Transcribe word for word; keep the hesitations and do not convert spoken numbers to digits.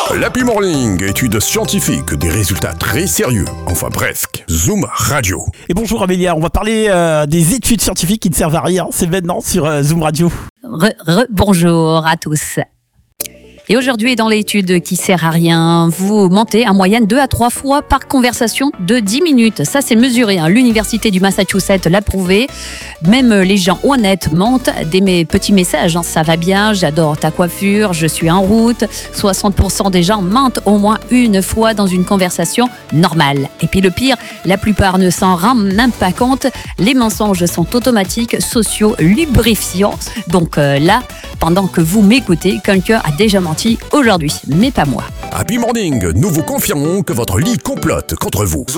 L'Happy Morning, études scientifiques, des résultats très sérieux. Enfin presque. Zoom Radio. Et bonjour Amélia, on va parler euh, des études scientifiques qui ne servent à rien. C'est maintenant sur euh, Zoom Radio. Re, re, bonjour à tous. Et aujourd'hui, dans l'étude qui sert à rien, vous mentez en moyenne deux à trois fois par conversation de dix minutes. Ça, c'est mesuré. Hein. L'Université du Massachusetts l'a prouvé. Même les gens honnêtes mentent. Des mes petits messages, hein. Ça va bien, j'adore ta coiffure, je suis en route. soixante pour cent des gens mentent au moins une fois dans une conversation normale. Et puis le pire, la plupart ne s'en rendent même pas compte. Les mensonges sont automatiques, sociaux, lubrifiants. Donc euh, là, pendant que vous m'écoutez, quelqu'un a déjà menti aujourd'hui, mais pas moi. Happy Morning, nous vous confirmons que votre lit complote contre vous.